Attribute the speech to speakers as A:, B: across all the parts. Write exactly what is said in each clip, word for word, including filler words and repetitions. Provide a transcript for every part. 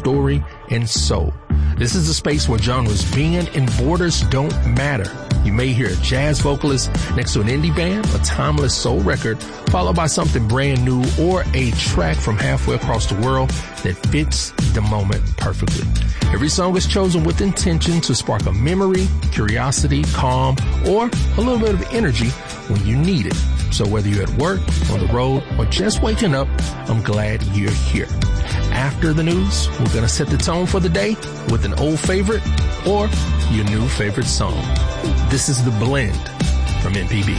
A: story, and soul. This is a space where genres bend and borders don't matter. You may hear a jazz vocalist next to an indie band, a timeless soul record, followed by something brand new, or a track from halfway across the world that fits the moment perfectly. Every song is chosen with intention to spark a memory, curiosity, calm, or a little bit of energy when you need it. So whether you're at work, on the road, or just waking up, I'm glad you're here. After the news, we're going to set the tone for the day with an old favorite or your new favorite song. This is The Blend from M P B.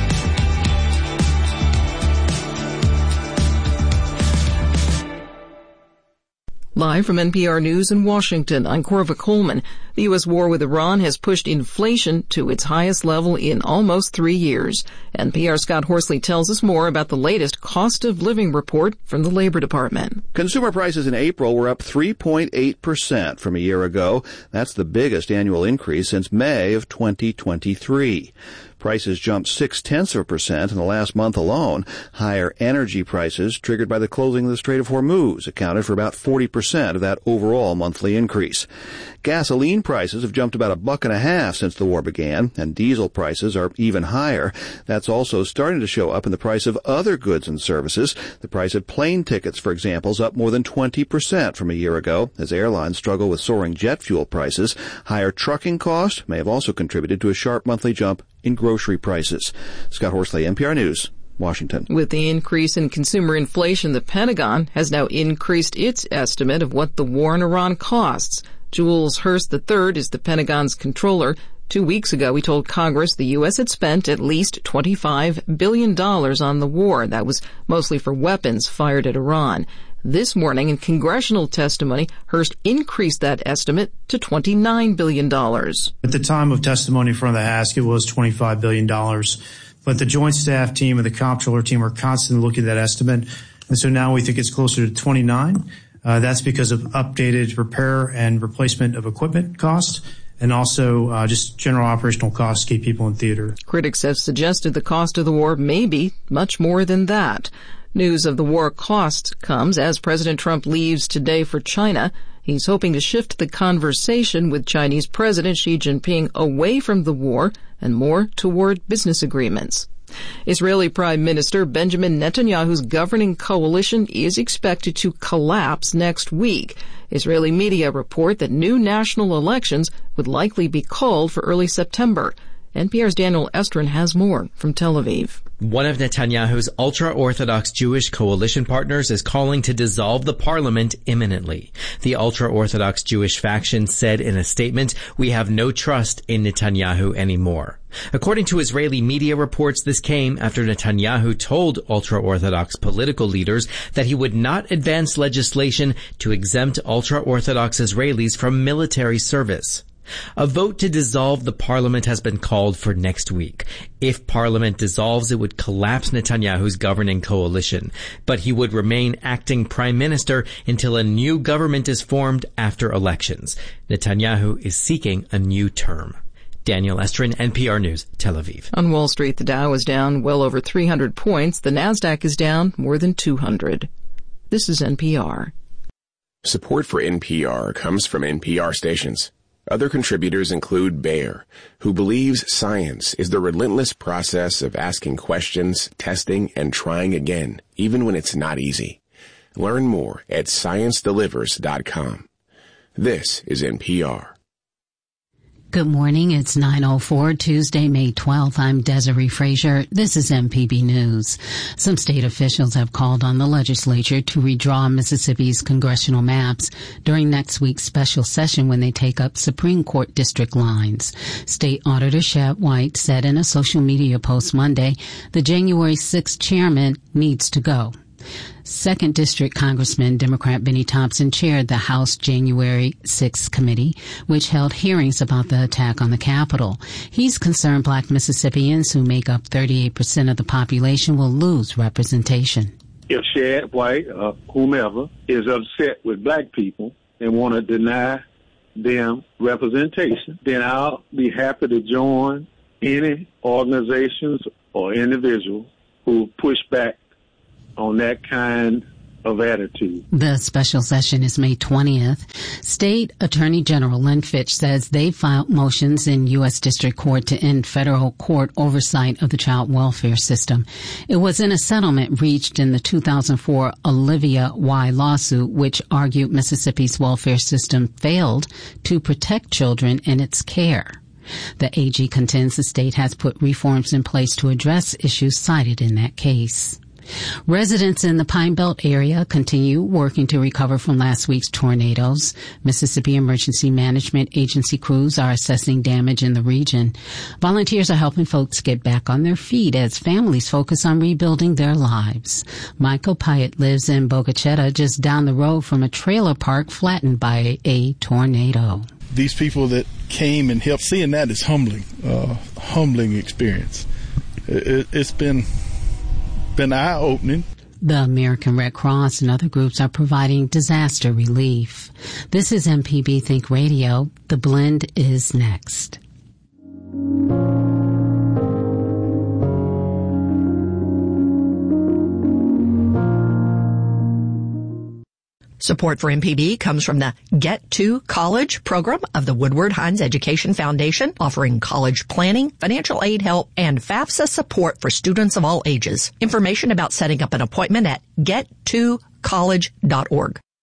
B: Live from N P R News in Washington, I'm Corva Coleman. The U S war with Iran has pushed inflation to its highest level in almost three years. N P R's Scott Horsley tells us more about the latest cost of living report from the Labor Department.
C: Consumer prices in April were up three point eight percent from a year ago. That's the biggest annual increase since May of twenty twenty-three. Prices jumped six-tenths of a percent in the last month alone. Higher energy prices, triggered by the closing of the Strait of Hormuz, accounted for about forty percent of that overall monthly increase. Gasoline prices have jumped about a buck and a half since the war began, and diesel prices are even higher. That's also starting to show up in the price of other goods and services. The price of plane tickets, for example, is up more than twenty percent from a year ago, as airlines struggle with soaring jet fuel prices. Higher trucking costs may have also contributed to a sharp monthly jump in grocery prices. Scott Horsley, N P R News, Washington.
B: With the increase in consumer inflation, the Pentagon has now increased its estimate of what the war in Iran costs. Jules Hurst the third is the Pentagon's controller. Two weeks ago, he told Congress the U S had spent at least twenty-five billion dollars on the war. That was mostly for weapons fired at Iran. This morning, in congressional testimony, Hurst increased that estimate to twenty-nine billion dollars.
D: At the time of testimony in front of the House, it was twenty-five billion dollars. But the Joint Staff team and the Comptroller team are constantly looking at that estimate. And so now we think it's closer to twenty-nine. Uh, that's because of updated repair and replacement of equipment costs, and also uh, just general operational costs to keep people in theater.
B: Critics have suggested the cost of the war may be much more than that. News of the war costs comes as President Trump leaves today for China. He's hoping to shift the conversation with Chinese President Xi Jinping away from the war and more toward business agreements. Israeli Prime Minister Benjamin Netanyahu's governing coalition is expected to collapse next week. Israeli media report that new national elections would likely be called for early September. N P R's Daniel Estrin has more from Tel Aviv.
E: One of Netanyahu's ultra-Orthodox Jewish coalition partners is calling to dissolve the parliament imminently. The ultra-Orthodox Jewish faction said in a statement, "We have no trust in Netanyahu anymore." According to Israeli media reports, this came after Netanyahu told ultra-Orthodox political leaders that he would not advance legislation to exempt ultra-Orthodox Israelis from military service. A vote to dissolve the parliament has been called for next week. If parliament dissolves, it would collapse Netanyahu's governing coalition, but he would remain acting prime minister until a new government is formed after elections. Netanyahu is seeking a new term. Daniel Estrin, N P R News, Tel Aviv.
B: On Wall Street, the Dow is down well over three hundred points. The Nasdaq is down more than two hundred. This is N P R.
F: Support for N P R comes from N P R stations. Other contributors include Bayer, who believes science is the relentless process of asking questions, testing, and trying again, even when it's not easy. Learn more at science delivers dot com. This is N P R.
G: Good morning. It's nine oh four, Tuesday, May twelfth. I'm Desiree Frazier. This is M P B News. Some state officials have called on the legislature to redraw Mississippi's congressional maps during next week's special session when they take up Supreme Court district lines. State Auditor Shad White said in a social media post Monday the January sixth chairman needs to go. Second District Congressman Democrat Benny Thompson chaired the House January sixth committee, which held hearings about the attack on the Capitol. He's concerned black Mississippians, who make up thirty-eight percent of the population, will lose representation.
H: If Shad White or whomever is upset with black people and want to deny them representation, then I'll be happy to join any organizations or individual who push back on that kind of attitude.
G: The special session is May twentieth. State Attorney General Lynn Fitch says they filed motions in U S District Court to end federal court oversight of the child welfare system. It was in a settlement reached in the two thousand four Olivia Y. lawsuit, which argued Mississippi's welfare system failed to protect children in its care. The A G contends the state has put reforms in place to address issues cited in that case. Residents in the Pine Belt area continue working to recover from last week's tornadoes. Mississippi Emergency Management Agency crews are assessing damage in the region. Volunteers are helping folks get back on their feet as families focus on rebuilding their lives. Michael Pyatt lives in Bogachetta, just down the road from a trailer park flattened by a tornado.
I: These people that came and helped, seeing that is humbling, uh, humbling experience. It, it's been been eye-opening.
G: The American Red Cross and other groups are providing disaster relief. This is M P B Think Radio. The Blend is next.
J: Support for M P B comes from the Get to College program of the Woodward Hines Education Foundation, offering college planning, financial aid help, and FAFSA support for students of all ages. Information about setting up an appointment at get to college dot org.